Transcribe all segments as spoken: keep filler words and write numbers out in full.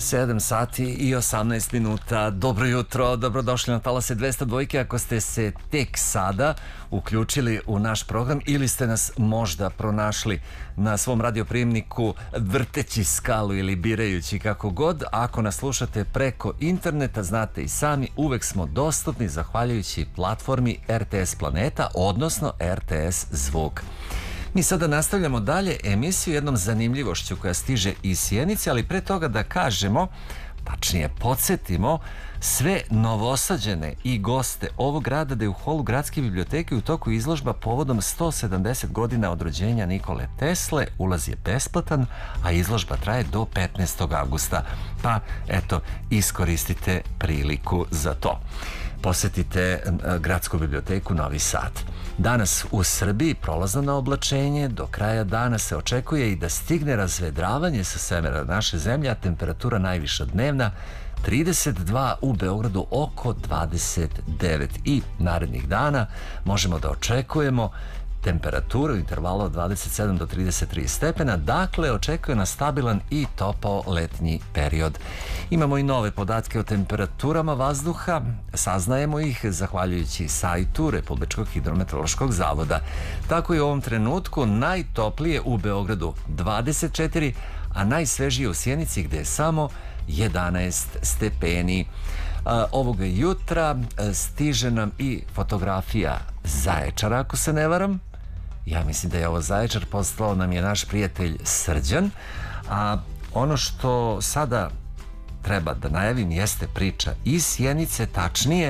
sedam sati i osamnaest minuta. Dobro jutro, dobrodošli na Talase dvesta dva. Ako ste se tek sada uključili u naš program ili ste nas možda pronašli na svom radioprijemniku vrteći skalu ili birajući kako god, ako nas slušate preko interneta, znate i sami, uvek smo dostupni zahvaljujući platformi R T S Planeta, odnosno R T S Zvuk. Mi sada nastavljamo dalje emisiju jednom zanimljivošću koja stiže iz Sjenice, ali pre toga da kažemo, tačnije podsjetimo sve novosađene i goste ovog grada da je u holu Gradske biblioteke u toku izložba povodom sto sedamdeset godina od rođenja Nikole Tesle. Ulaz je besplatan, a izložba traje do petnaestog avgusta. Pa, eto, iskoristite priliku za to. Posjetite Gradsku biblioteku Novi Sad. Danas u Srbiji prolazno na oblačenje, do kraja dana se očekuje i da stigne razvedravanje sa severa naše zemlje, a temperatura najviša dnevna trideset dva, u Beogradu oko dvadeset devet, i narednih dana možemo da očekujemo temperaturu u intervalu od dvadeset sedam do trideset tri stepena, dakle očekuje nas stabilan i topao letnji period. Imamo i nove podatke o temperaturama vazduha, saznajemo ih zahvaljujući sajtu Republičkog hidrometeorološkog zavoda. Tako je u ovom trenutku najtoplije u Beogradu dvadeset četiri, a najsvežije u Sjenici gde je samo jedanaest stepeni. Ovoga jutra stiže nam i fotografija Zaječara, ako se ne varam. Ja mislim da je ovo Zaječar, poslao nam je naš prijatelj Srđan. A ono što sada treba da najavim jeste priča iz Sjenice, tačnije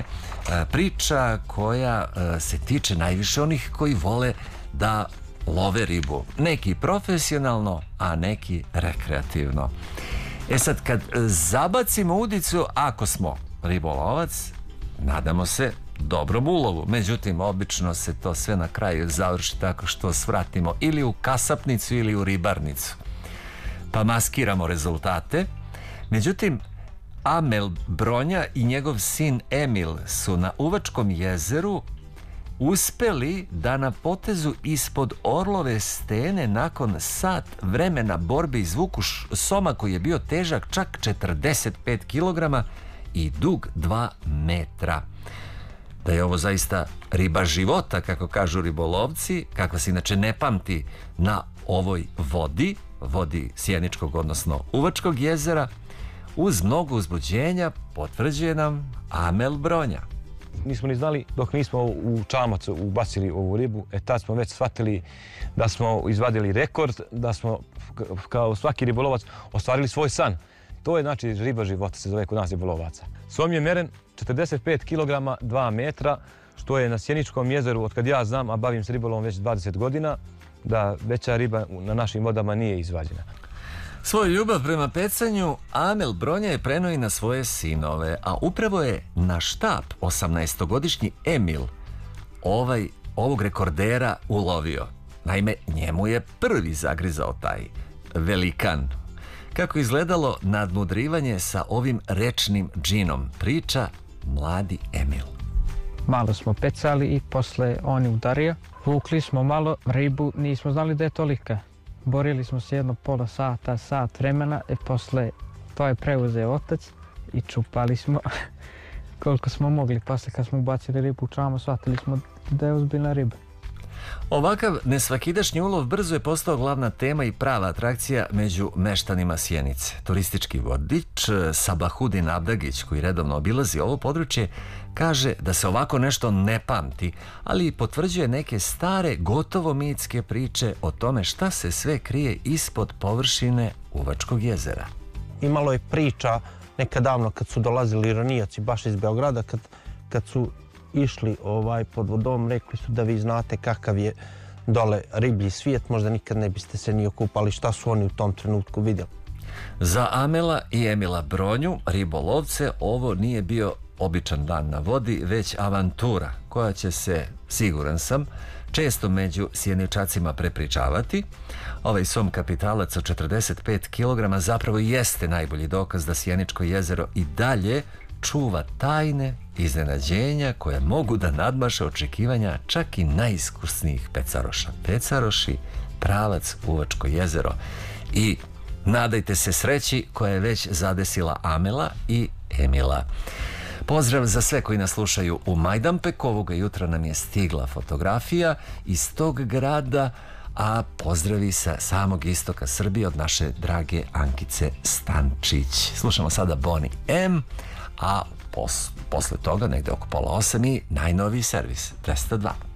priča koja se tiče najviše onih koji vole da love ribu. Neki profesionalno, a neki rekreativno. E sad, kad zabacimo udicu, ako smo ribolovac, nadamo se dobrom ulovu. Međutim, obično se to sve na kraju završi tako što svratimo ili u kasapnicu ili u ribarnicu. Pa maskiramo rezultate. Međutim, Amel Bronja i njegov sin Emil su na Uvačkom jezeru uspeli da na potezu ispod Orlove stene nakon sat vremena borbe izvuku soma koji je bio težak čak četrdeset pet kilograma i dug dva metra. Da je ovo zaista riba života, kako kažu ribolovci, kakva se inače ne pamti na ovoj vodi, vodi Sjeničkog, odnosno Uvačkog jezera, uz mnogo uzbuđenja potvrđuje nam Amel Bronja. Nismo ni znali dok nismo u čamac ubacili ovu ribu, e tad smo već shvatili da smo izvadili rekord, da smo kao svaki ribolovac ostvarili svoj san. To je znači riba života, se zove kod nas ribolovaca. Som je meren četrdeset pet kilograma, dva metra, što je na Sjeničkom jezeru, od kad ja znam, a bavim se ribolovom već dvadeset godina, da veća riba na našim vodama nije izvađena. Svoju ljubav prema pecanju Amel Bronja je preneo i na svoje sinove, a upravo je na štap osamnaestogodišnji Emil ovaj, ovog rekordera ulovio. Naime, njemu je prvi zagrizao taj velikan. Kako izgledalo nadmudrivanje sa ovim rečnim džinom, priča mladi Emil. Malo smo pecali i posle on je udario. Vukli smo malo ribu, nismo znali da je tolika. Borili smo se jedno pola sata, sat vremena i posle to je preuzeo otac i čupali smo koliko smo mogli. Posle kad smo ubacili ribu u čamac, shvatili smo da je ozbiljna riba. Ovakav nesvakidašnji ulov brzo je postao glavna tema i prava atrakcija među meštanima Sjenice. Turistički vodič Sabahudin Abdagić, koji redovno obilazi ovo područje, kaže da se ovako nešto ne pamti, ali potvrđuje neke stare, gotovo mitske priče o tome šta se sve krije ispod površine Uvačkog jezera. Imalo je priča nekad davno kad su dolazili ronijaci baš iz Beograda, kad, kad su išli ovaj pod vodom, rekli su da vi znate kakav je dole riblji svijet, možda nikad ne biste se ni okupali, šta su oni u tom trenutku vidjeli. Za Amela i Emila Bronju, ribolovce, ovo nije bio običan dan na vodi, već avantura koja će se, siguran sam, često među sjeničacima prepričavati. Ovaj som kapitalac od četrdeset pet kilograma zapravo jeste najbolji dokaz da Sjeničko jezero i dalje čuva tajne iznenađenja koje mogu da nadmaše očekivanja čak i najiskusnijih pecaroša. Pecaroši, pravac Uvačko jezero i Nadajte se sreći koja je već zadesila Amela i Emila. Pozdrav za sve koji nas slušaju u Majdanpeku. Ovoga jutra nam je stigla fotografija iz tog grada, a pozdravi sa samog istoka Srbije od naše drage Ankice Stančić. Slušamo sada Bonnie M, a pos, posle toga, negde oko pola osam, i najnoviji servis dvesta dva.